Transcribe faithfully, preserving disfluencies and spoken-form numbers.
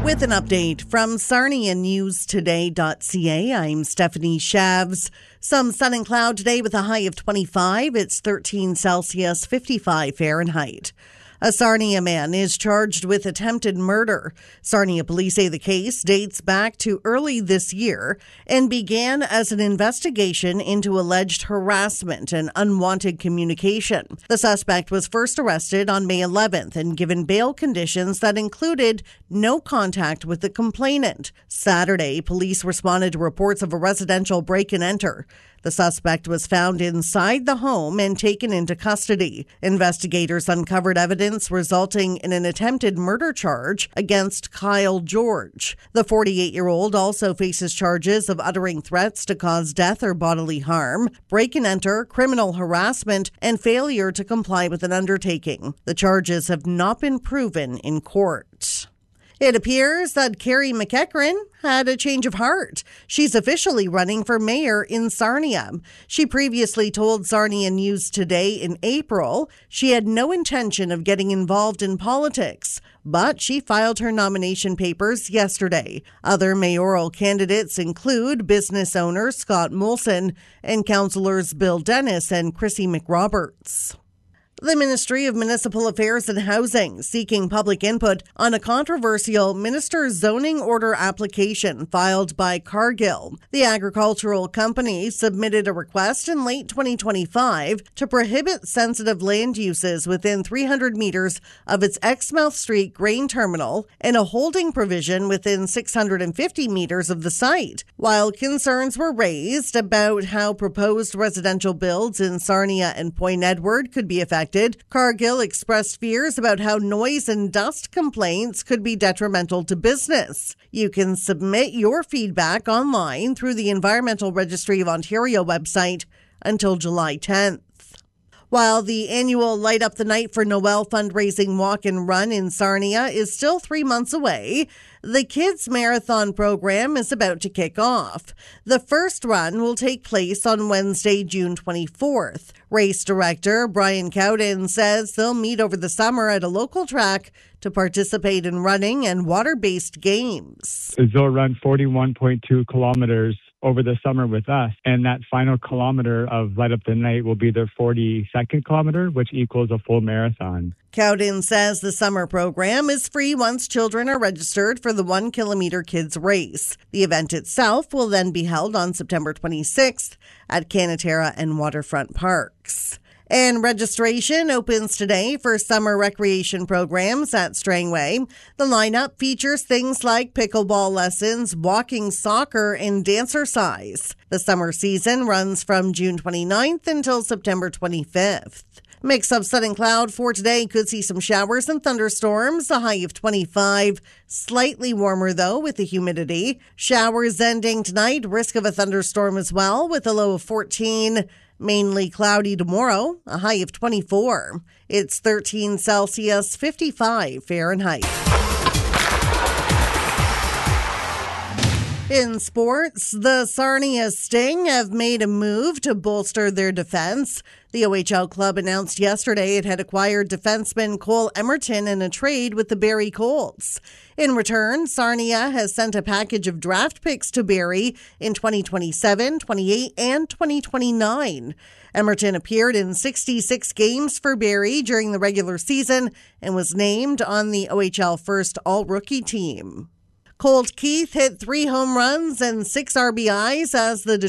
With an update from Sarnia News Today dot C A, I'm Stephanie Shavs. Some sun and cloud today with a high of twenty-five. It's thirteen Celsius, fifty-five Fahrenheit. A Sarnia man is charged with attempted murder. Sarnia police say the case dates back to early this year and began as an investigation into alleged harassment and unwanted communication. The suspect was first arrested on May eleventh and given bail conditions that included no contact with the complainant. Saturday, police responded to reports of a residential break and enter. The suspect was found inside the home and taken into custody. Investigators uncovered evidence resulting in an attempted murder charge against Kyle George. The forty-eight-year-old also faces charges of uttering threats to cause death or bodily harm, break and enter, criminal harassment, and failure to comply with an undertaking. The charges have not been proven in court. It appears that Carrie McEachran had a change of heart. She's officially running for mayor in Sarnia. She previously told Sarnia News Today in April she had no intention of getting involved in politics, but she filed her nomination papers yesterday. Other mayoral candidates include business owner Scott Molson and councillors Bill Dennis and Chrissy McRoberts. The Ministry of Municipal Affairs and Housing seeking public input on a controversial minister's zoning order application filed by Cargill. The agricultural company submitted a request in late twenty twenty-five to prohibit sensitive land uses within three hundred meters of its Exmouth Street grain terminal and a holding provision within six hundred fifty meters of the site. While concerns were raised about how proposed residential builds in Sarnia and Point Edward could be affected, Cargill expressed fears about how noise and dust complaints could be detrimental to business. You can submit your feedback online through the Environmental Registry of Ontario website until July tenth. While the annual Light Up the Night for Noel fundraising walk and run in Sarnia is still three months away, the Kids Marathon program is about to kick off. The first run will take place on Wednesday, June twenty-fourth. Race director Brian Cowden says they'll meet over the summer at a local track to participate in running and water-based games. They'll run forty-one point two kilometers over the summer with us, and that final kilometer of Light Up the Night will be their forty-second kilometer, which equals a full marathon. Cowden says the summer program is free once children are registered for the one kilometer kids race. The event itself will then be held on September twenty-sixth at Canatera and Waterfront Parks. And registration opens today for summer recreation programs at Strangway. The lineup features things like pickleball lessons, walking, soccer, and dancercise. The summer season runs from June twenty-ninth until September twenty-fifth. Mix of sun and cloud for today. Could see some showers and thunderstorms. A high of twenty-five. Slightly warmer, though, with the humidity. Showers ending tonight. Risk of a thunderstorm as well, with a low of fourteen. Mainly cloudy tomorrow, a high of twenty-four. It's thirteen Celsius, fifty-five Fahrenheit. In sports, the Sarnia Sting have made a move to bolster their defense. The O H L club announced yesterday it had acquired defenseman Cole Emerton in a trade with the Barrie Colts. In return, Sarnia has sent a package of draft picks to Barrie in twenty twenty-seven, twenty-eight, and twenty twenty-nine. Emerton appeared in sixty-six games for Barrie during the regular season and was named on the O H L first all-rookie team. Colt Keith hit three home runs and six R B Is as the